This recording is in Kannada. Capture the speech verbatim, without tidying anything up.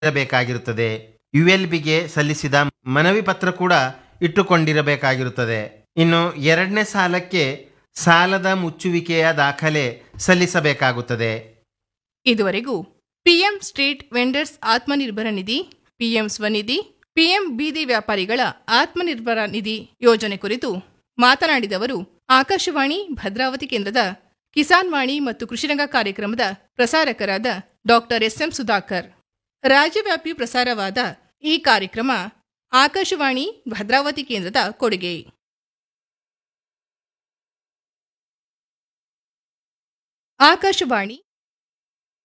ಇರಬೇಕಾಗಿರುತ್ತದೆ. ಯು ಎಲ್ ಬಿಗೆ ಸಲ್ಲಿಸಿದ ಮನವಿ ಪತ್ರ ಕೂಡ ಇಟ್ಟುಕೊಂಡಿರಬೇಕಾಗಿರುತ್ತದೆ. ಇನ್ನು ಎರಡನೇ ಸಾಲಕ್ಕೆ ಸಾಲದ ಮುಚ್ಚುವಿಕೆಯ ದಾಖಲೆ ಸಲ್ಲಿಸಬೇಕಾಗುತ್ತದೆ. ಇದುವರೆಗೂ ಪಿಎಂ ಸ್ಟ್ರೀಟ್ ವೆಂಡರ್ಸ್ ಆತ್ಮನಿರ್ಭರ ನಿಧಿ, ಪಿಎಂ ಸ್ವನಿಧಿ, ಪಿಎಂ ಬೀದಿ ವ್ಯಾಪಾರಿಗಳ ಆತ್ಮನಿರ್ಭರ ನಿಧಿ ಯೋಜನೆ ಕುರಿತು ಮಾತನಾಡಿದವರು ಆಕಾಶವಾಣಿ ಭದ್ರಾವತಿ ಕೇಂದ್ರದ ಕಿಸಾನ್ ವಾಣಿ ಮತ್ತು ಕೃಷಿರಂಗ ಕಾರ್ಯಕ್ರಮದ ಪ್ರಸಾರಕರಾದ ಡಾಕ್ಟರ್ ಎಸ್ ಎಂ ಸುಧಾಕರ್. ರಾಜ್ಯವ್ಯಾಪಿ ಪ್ರಸಾರವಾದ ಈ ಕಾರ್ಯಕ್ರಮ ಆಕಾಶವಾಣಿ ಭದ್ರಾವತಿ ಕೇಂದ್ರದ ಕೊಡುಗೆ. ಆಕಾಶವಾಣಿ